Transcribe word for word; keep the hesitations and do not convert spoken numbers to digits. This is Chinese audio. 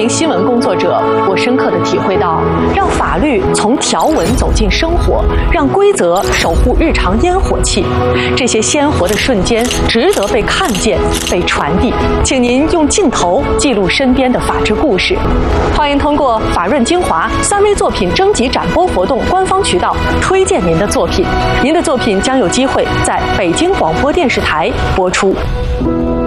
名新闻工作者，我深刻地体会到，让法律从条文走进生活，让规则守护日常烟火气，这些鲜活的瞬间值得被看见、被传递。请您用镜头记录身边的法治故事。欢迎通过法润精华三微作品征集展播活动官方渠道推荐您的作品，您的作品将有机会在北京广播电视台播出。